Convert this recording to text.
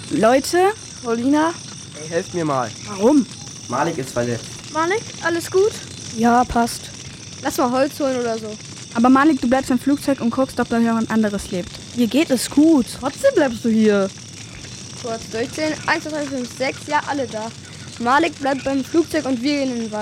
Leute, Paulina. Hey, helft mir mal. Warum? Malik ist verletzt. Malik, alles gut? Ja, passt. Lass mal Holz holen oder so. Aber Malik, du bleibst im Flugzeug und guckst, ob da jemand anderes lebt. Mir geht es gut. Trotzdem bleibst du hier. Kurz durchzählen. 1, 2, 3, 4, 5, 6. Ja, alle da. Malik bleibt beim Flugzeug und wir gehen in den Wald.